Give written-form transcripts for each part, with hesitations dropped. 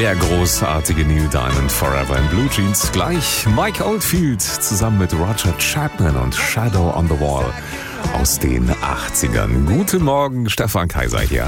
Der großartige Neil Diamond, Forever in Blue Jeans. Gleich Mike Oldfield zusammen mit Roger Chapman und Shadow on the Wall aus den 80ern. Guten Morgen, Stefan Kaiser hier.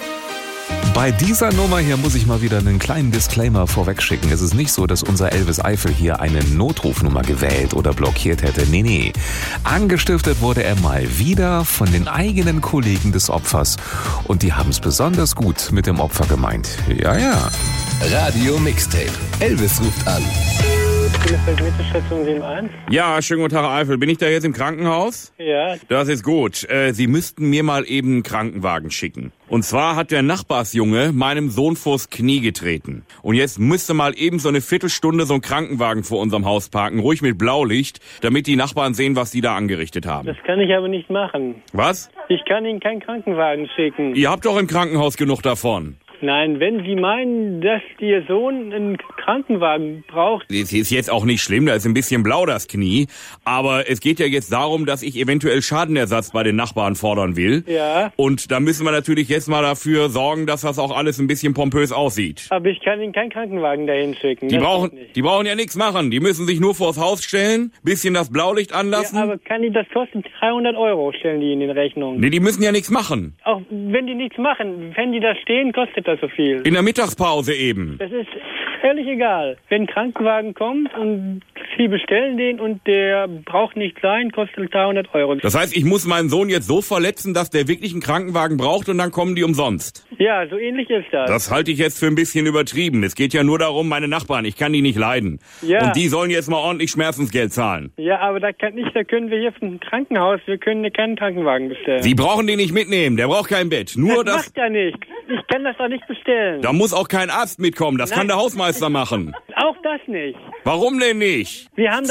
Bei dieser Nummer hier muss ich mal wieder einen kleinen Disclaimer vorwegschicken. Es ist nicht so, dass unser Elvis Eifel hier eine Notrufnummer gewählt oder blockiert hätte. Nee. Angestiftet wurde er mal wieder von den eigenen Kollegen des Opfers. Und die haben es besonders gut mit dem Opfer gemeint. Ja. Radio Mixtape. Elvis ruft an. Mittelstation 71. Ja, schönen guten Tag, Herr Eifel. Bin ich da jetzt im Krankenhaus? Ja. Das ist gut. Sie müssten mir mal eben einen Krankenwagen schicken. Und zwar hat der Nachbarsjunge meinem Sohn vors Knie getreten. Und jetzt müsste mal eben so eine Viertelstunde so ein Krankenwagen vor unserem Haus parken, ruhig mit Blaulicht, damit die Nachbarn sehen, was die da angerichtet haben. Das kann ich aber nicht machen. Was? Ich kann Ihnen keinen Krankenwagen schicken. Ihr habt doch im Krankenhaus genug davon. Nein, wenn Sie meinen, dass Ihr Sohn einen Krankenwagen braucht... Es ist jetzt auch nicht schlimm, da ist ein bisschen blau das Knie. Aber es geht ja jetzt darum, dass ich eventuell Schadenersatz bei den Nachbarn fordern will. Ja. Und da müssen wir natürlich jetzt mal dafür sorgen, dass das auch alles ein bisschen pompös aussieht. Aber ich kann Ihnen keinen Krankenwagen dahin schicken. Die brauchen ja nichts machen. Die müssen sich nur vors Haus stellen, bisschen das Blaulicht anlassen. Ja, aber das kostet 300 Euro, stellen die in den Rechnungen. Nee, die müssen ja nichts machen. Auch wenn die nichts machen, wenn die da stehen, kostet das so viel. In der Mittagspause eben. Das ist völlig egal. Wenn ein Krankenwagen kommt und Sie bestellen den und der braucht nicht sein, kostet 300 Euro. Das heißt, ich muss meinen Sohn jetzt so verletzen, dass der wirklich einen Krankenwagen braucht und dann kommen die umsonst. Ja, so ähnlich ist das. Das halte ich jetzt für ein bisschen übertrieben. Es geht ja nur darum, meine Nachbarn, ich kann die nicht leiden. Ja. Und die sollen jetzt mal ordentlich Schmerzensgeld zahlen. Ja, aber da können wir hier vom Krankenhaus, wir können keinen Krankenwagen bestellen. Sie brauchen den nicht mitnehmen, der braucht kein Bett. Nur das macht ja nichts. Ich kann das doch nicht bestellen. Da muss auch kein Arzt mitkommen, das kann der Hausmeister machen. Auch das nicht. Warum denn nicht? Wir haben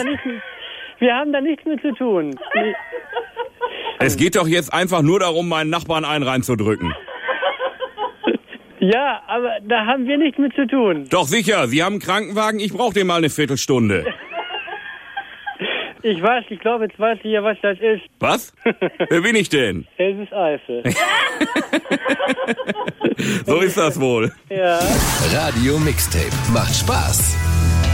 da nichts mit zu tun. Es geht doch jetzt einfach nur darum, meinen Nachbarn einen reinzudrücken. Ja, aber da haben wir nichts mit zu tun. Doch sicher, Sie haben einen Krankenwagen, ich brauche den mal eine Viertelstunde. Ich glaube, jetzt weiß ich ja, was das ist. Was? Wer bin ich denn? Elvis Eifel. So ist das wohl. Ja. Radio Mixtape. Macht Spaß.